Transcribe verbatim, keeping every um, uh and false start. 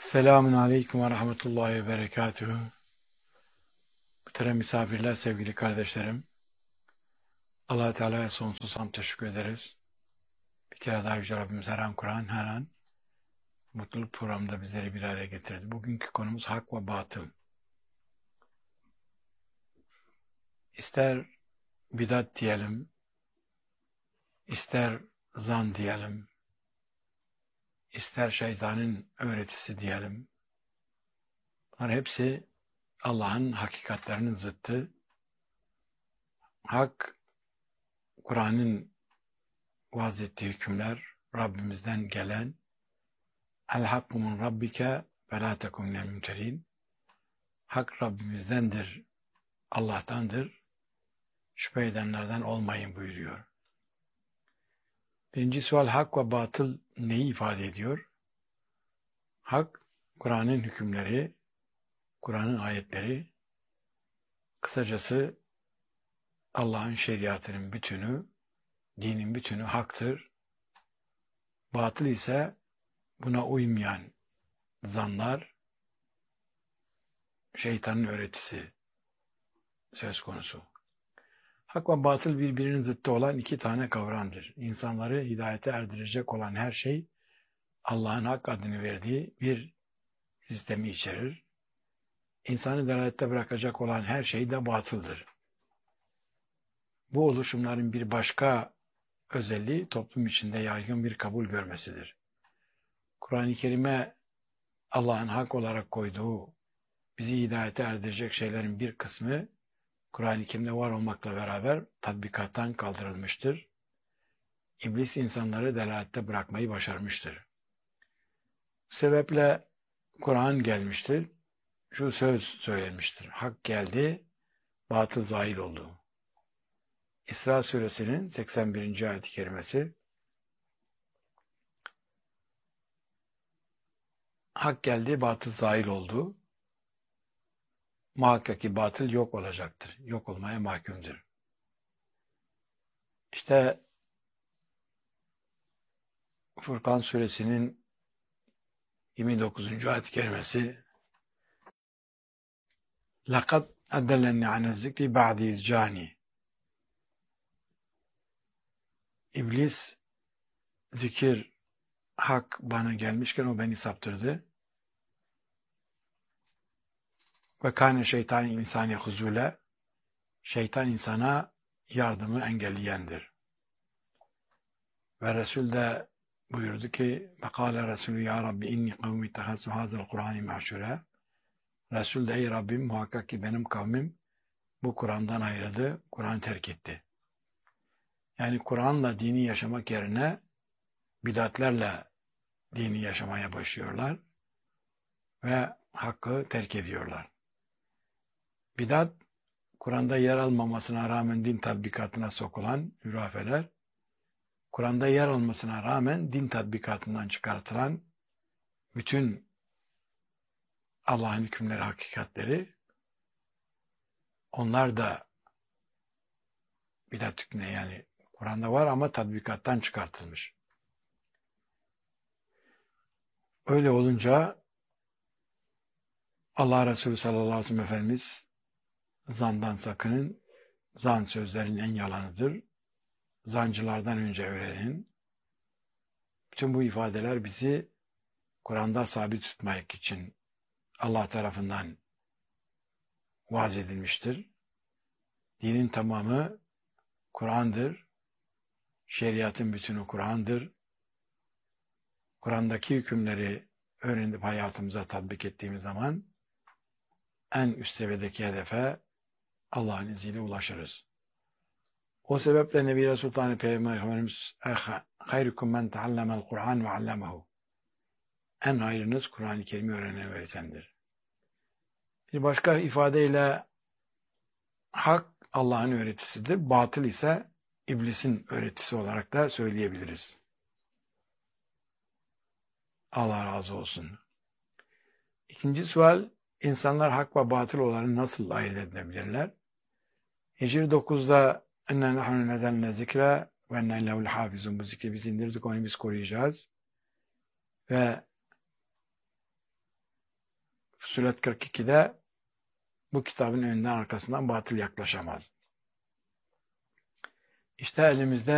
Selamun Aleyküm ve Rahmetullahi ve Berekatühü. Muhterem misafirler, sevgili kardeşlerim. Allah-u Teala'ya sonsuz hamd teşekkür ederiz. Bir kere daha Yüce Rabbimiz her an Kur'an, her an mutluluk programında bizleri bir araya getirdi. Bugünkü konumuz hak ve batıl. İster bidat diyelim, ister zan diyelim, ister şeytanın öğretisi diyelim. Bunlar hepsi Allah'ın hakikatlerinin zıttı. Hak, Kur'an'ın vaz ettiği hükümler, Rabbimizden gelen El hakku min rabbike ve la tekun minel mümterin. Hak Rabbimizdendir, Allah'tandır. Şüphe edenlerden olmayın buyuruyor. Birinci sual, hak ve batıl neyi ifade ediyor? Hak, Kur'an'ın hükümleri, Kur'an'ın ayetleri, kısacası Allah'ın şeriatının bütünü, dinin bütünü haktır. Batıl ise buna uymayan zanlar, şeytanın öğretisi söz konusu. Hak ve batıl birbirinin zıttı olan iki tane kavramdır. İnsanları hidayete erdirecek olan her şey Allah'ın hak adını verdiği bir sistemi içerir. İnsanı delalette bırakacak olan her şey de batıldır. Bu oluşumların bir başka özelliği toplum içinde yaygın bir kabul görmesidir. Kur'an-ı Kerim'e Allah'ın hak olarak koyduğu bizi hidayete erdirecek şeylerin bir kısmı Kur'an-ı Kerim'de var olmakla beraber tatbikattan kaldırılmıştır. İblis insanları delalette bırakmayı başarmıştır. Bu sebeple Kur'an gelmiştir. Şu söz söylenmiştir. Hak geldi, batıl zahil oldu. İsra suresinin seksen birinci ayet-i kerimesi. Hak geldi, batıl zahil oldu. Muhakkak ki batıl yok olacaktır. Yok olmaya mahkumdur. İşte Furkan suresinin yirmi dokuzuncu ayet-i kerimesi لَقَدْ اَدَّلَنِّ عَنَ الذِّكْرِ بَعْدِ اِزْجَانِ İblis, zikir, hak bana gelmişken o beni saptırdı. Ve kâne şeytan insani huzule, şeytan insana yardımı engelleyendir. Ve Resul de buyurdu ki, ve kâle Resulü ya Rabbi inni kavmi tehazzu hazel Kur'an-ı mahşure. Resul de ey Rabbim muhakkak ki benim kavmim bu Kur'an'dan ayrıldı, Kur'an terk etti. Yani Kur'an'la dini yaşamak yerine bidatlerle dini yaşamaya başlıyorlar ve hakkı terk ediyorlar. Bidat, Kur'an'da yer almamasına rağmen din tatbikatına sokulan hürafeler, Kur'an'da yer almasına rağmen din tatbikatından çıkartılan bütün Allah'ın hükümleri, hakikatleri, onlar da bidat hükmüne, yani Kur'an'da var ama tatbikattan çıkartılmış. Öyle olunca Allah Resulü sallallahu aleyhi ve sellem Efendimiz zandan sakının, zan sözlerin en yalanıdır. Zancılardan önce öğrenin. Bütün bu ifadeler bizi Kur'an'da sabit tutmak için Allah tarafından vaaz edilmiştir. Dinin tamamı Kur'an'dır. Şeriatın bütünü Kur'an'dır. Kur'an'daki hükümleri öğrenip hayatımıza tatbik ettiğimiz zaman en üst seviyedeki hedefe Allah'ın izniyle ulaşırız. O sebeple Nebi Resulullah Peygamber Efendimiz hayrukum men teallemel Kur'an ve allemehu. En hayrınız Kur'an-ı Kerim'i öğrenen öğretendir. Bir başka ifadeyle hak Allah'ın öğretisidir. Batıl ise iblisin öğretisi olarak da söyleyebiliriz. Allah razı olsun. İkinci sual, insanlar hak ve batıl olanı nasıl ayırt edebilirler? Hicr dokuzda اِنَّا نَحْنُ نَزَلْنَا ذِكْرَ وَاَنَّا لَهُ الْحَافِظُونَ. Bu zikri biz indirdik, onu biz koruyacağız. Ve Fussilet kırk iki'de bu kitabın önünden arkasından batıl yaklaşamaz. İşte elimizde